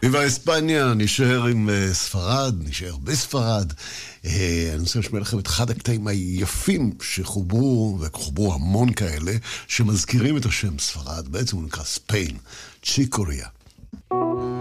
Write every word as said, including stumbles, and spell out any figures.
ויבה אספניה, נשאר עם uh, ספרד, נשאר בספרד. Uh, אני רוצה לשמוע לכם את אחד הקטעים היפים שחוברו, וחוברו המון כאלה, שמזכירים את השם ספרד, בעצם הוא נקרא ספיין, צ'יקוריה.